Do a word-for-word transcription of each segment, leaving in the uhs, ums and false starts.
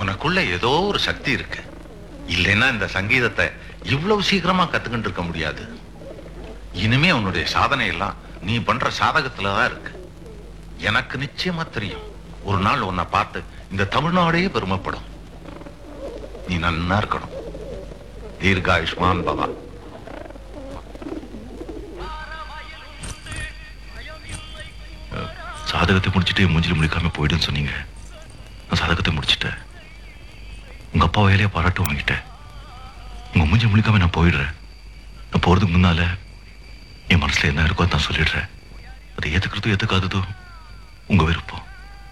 உனக்குள்ள ஏதோ ஒரு சக்தி இருக்கு. இல்லைன்னா இந்த சங்கீதத்தை இவ்வளவு சீக்கிரமா கத்துக்கிட்டு இருக்க முடியாது. இனிமே உன்னுடைய சாதனை எல்லாம் நீ பண்ற சாதகத்துலதான் இருக்கு. எனக்கு நிச்சயமா தெரியும், ஒரு நாள் உன்னை பார்த்து இந்த தமிழ்நாடே பெருமைப்படும். நீ நன்னா இருக்கணும். தீர்காயுஷ்மான் பவா. சாதகத்தை முடிச்சுட்டு மூஞ்சில் முடிக்காம போயிடுன்னு சொன்னீங்க. நான் சாதகத்தை முடிச்சுட்டேன். உங்க அப்பா வயலையே பாராட்டு வாங்கிட்டேன். உங்க மூஞ்சி முடிக்காம நான் போயிடுறேன். நான் போறதுக்கு முன்னால என் மனசுல என்ன இருக்கோ நான் சொல்லிடுறேன். அதை ஏத்துக்கிறதும் ஏத்துக்காததும் உங்க விருப்பம்.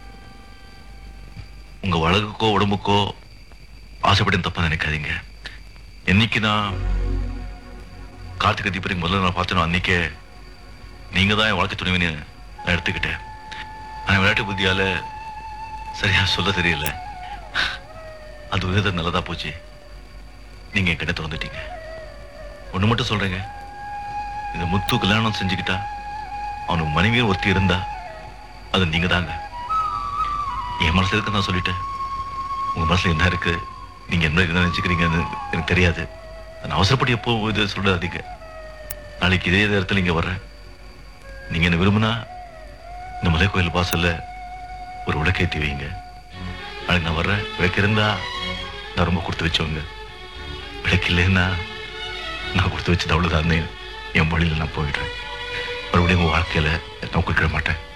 உங்க வழக்குக்கோ உடம்புக்கோ ஆசைப்பட்டு தப்பா நினைக்காதீங்க. என்னைக்கு நான் கார்த்திகை தீபத்துக்கு முதல்ல நான் பார்த்தேனோ அன்னைக்கே நீங்க தான் என் வாழ்க்கை துணைவின்னு நான் எடுத்துக்கிட்டேன். ஆனா விளையாட்டு புத்தியால சரியா சொல்ல தெரியல. அது விதத்தை நல்லதா போச்சு. நீங்க என் கிட்ட திறந்துட்டீங்க. ஒண்ணு மட்டும் சொல்றேங்க, இந்த முத்து கல்யாணம் செஞ்சுக்கிட்டா அவனுக்கு மனைவியும் ஒருத்தி இருந்தா அது நீங்க தாங்க. என் மனசுல இருக்கு நான் சொல்லிட்டேன். உங்க மனசுல என்ன இருக்கு, நீங்க என்ன என்ன நினைச்சுக்கிறீங்கன்னு எனக்கு தெரியாது. நான் அவசரப்பட்டு எப்போ இது சொல்லாதீங்க. நாளைக்கு இதே இடத்துல இங்க வர்றேன். நீங்க என்ன விரும்புனா இந்த மலை கோயில் வாசல்ல ஒரு விளக்கேற்றி வைங்க. நாளைக்கு நான் வர்றேன். விளக்கு இருந்தா நான் ரொம்ப கொடுத்து வச்சவங்க, விளக்கு இல்லைன்னா நான் கொடுத்து வச்சது அவ்வளவுதான். என் வழியில நான் போயிடுறேன். மறுபடியும் உங்க வாழ்க்கையில நான் குறிக்கிட மாட்டேன்.